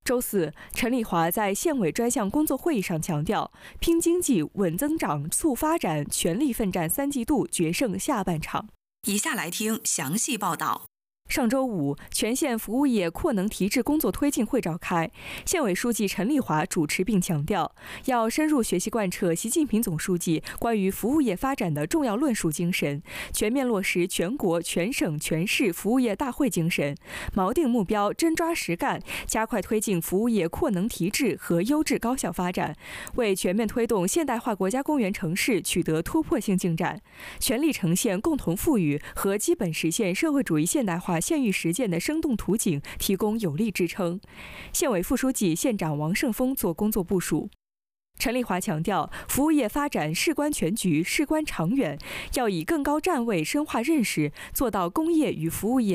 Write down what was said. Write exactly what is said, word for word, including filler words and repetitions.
周四，陈丽华在县委专项工作会议上强调，拼经济、稳增长、促发展，全力奋战三季度，决胜下半场。 以下来听详细报道。 上周五，全县服务业扩能提质工作推进会召开，县委书记陈丽华主持并强调，要深入学习贯彻习近平总书记关于服务业发展的重要论述精神，全面落实全国、全省、全市服务业大会精神，锚定目标，真抓实干，加快推进服务业扩能提质和优质高效发展，为全面推动现代化国家公园城市取得突破性进展，全力呈现共同富裕和基本实现社会主义现代化县域实践的生动图景提供有力支撑。县委副书记、县长王胜峰做工作部署。陈丽华强调，服务业发展事关全局、事关长远，要以更高站位深化认识，做到工业与服务业